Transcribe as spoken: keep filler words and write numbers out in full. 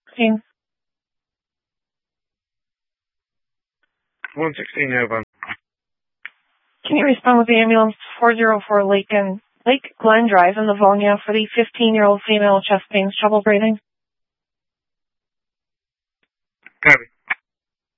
sixteen. one sixteen, Nova. Can you respond with the ambulance four oh four Lake and Lake Glen Drive in Livonia for the fifteen-year-old female with chest pains, trouble breathing? Copy.